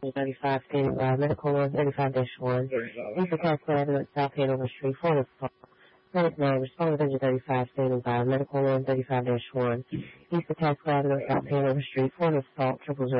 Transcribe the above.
35, standing by. Medical North 35-1. East of Task Avenue, South Hanover Street, Florida. Clinic 9, respond to 35, standing by. Medical North 35-1. East of Task Avenue, South Hanover Street, Florida. 000.